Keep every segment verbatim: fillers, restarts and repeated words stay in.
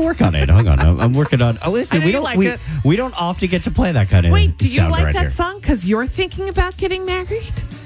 work on it. Hang on, I'm, I'm working on. Oh, listen, we don't like we, it. we don't often get to play that kind of. Wait, do you sound like around that here. song? Because you're thinking about getting married?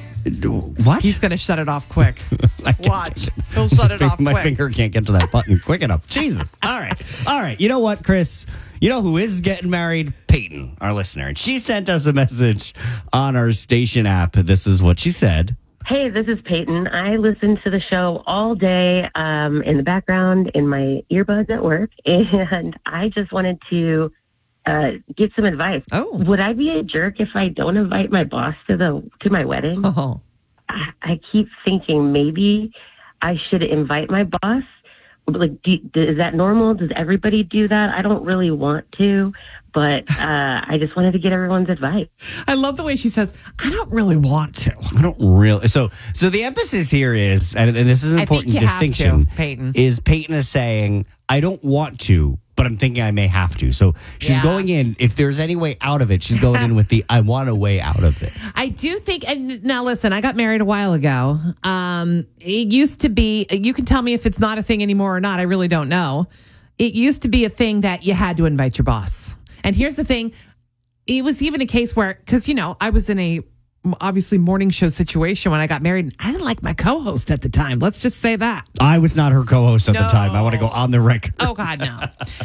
What? He's going to shut it off quick. I can't- Watch. He'll shut it off My quick. finger can't get to that button quick enough. Jesus. All right. All right. You know what, Chris? You know who is getting married? Peyton, our listener. And she sent us a message on our station app. This is what she said. Hey, this is Peyton. I listen to the show all day um, in the background in my earbuds at work, and I just wanted to uh, get some advice. Oh. Would I be a jerk if I don't invite my boss to the to my wedding? Oh. I, I keep thinking maybe I should invite my boss. Like, do, is that normal? Does everybody do that? I don't really want to, but uh, I just wanted to get everyone's advice. I love the way she says, I don't really want to. I don't really. So, so the emphasis here is, and, and this is an I think important you have to, distinction. Peyton. Is Peyton is saying, I don't want to, but I'm thinking I may have to. So she's Yeah. going in. If there's any way out of it, she's going in with the I want a way out of this. I do think, and now listen, I got married a while ago. Um, it used to be, you can tell me if it's not a thing anymore or not. I really don't know. It used to be a thing that you had to invite your boss. And here's the thing. It was even a case where, because, you know, I was in a obviously morning show situation when I got married. And I didn't like my co-host at the time. Let's just say that. I was not her co-host at the No. time. I want to go on the record. Oh, God, no.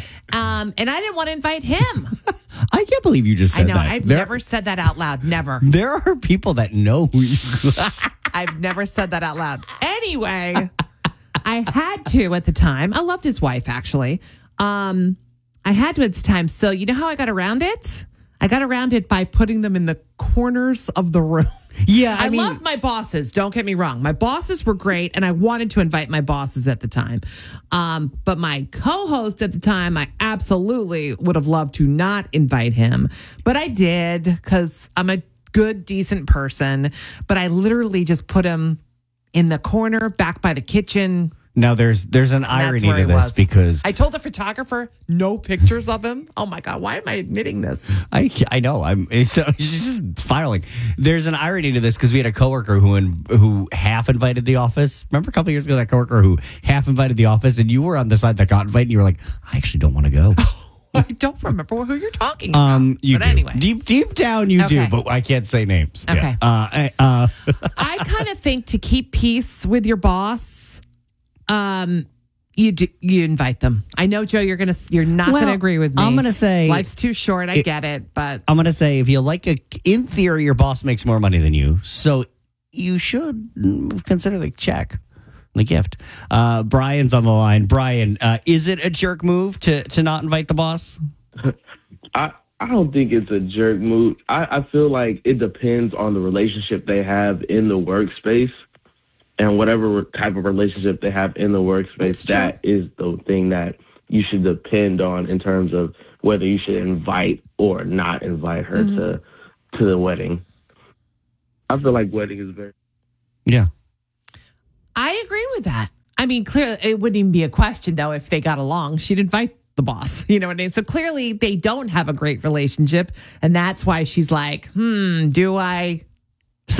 um, and I didn't want to invite him. I can't believe you just I said know. that. I've There- never said that out loud. Never. There are people that know who you. I've never said that out loud. Anyway, I had to at the time. I loved his wife, actually. Um, I had to at the time. So you know how I got around it? I got around it by putting them in the corners of the room. Yeah, I, I, mean, loved my bosses. Don't get me wrong. My bosses were great, and I wanted to invite my bosses at the time. Um, but my co-host at the time, I absolutely would have loved to not invite him. But I did because I'm a good, decent person. But I literally just put him in the corner back by the kitchen. now there's there's an That's irony where to he this was. because I told the photographer, no pictures of him. Oh my God, why am I admitting this? I I know I'm it's, uh, she's just spiraling. There's an irony to this because we had a coworker who in, who half invited the office. Remember a couple years ago that coworker who half invited the office, and you were on the side that got invited. And you were like, I actually don't want to go. I don't remember who you're talking about. Um, you but do. anyway. Deep deep down, you Okay. do, but I can't say names. Okay. Yeah. Uh, I- uh, I kind of think to keep peace with your boss, um, you do, you invite them. I know, Joe, you're gonna you're not Well, gonna agree with me. I'm gonna say- life's too short. I It- get it, but I'm gonna say if you like a, in theory, your boss makes more money than you, so you should mm, consider the check, the gift. Uh, Brian's on the line. Brian, uh, is it a jerk move to to not invite the boss? I I don't think it's a jerk move. I, I feel like it depends on the relationship they have in the workspace, and whatever type of relationship they have in the workspace, that is the thing that you should depend on in terms of whether you should invite or not invite her Mm-hmm. to to the wedding. I feel like wedding is very. Yeah. I agree with that. I mean, clearly, it wouldn't even be a question though if they got along. She'd invite the boss. You know what I mean? So clearly, they don't have a great relationship, and that's why she's like, "Hmm, do I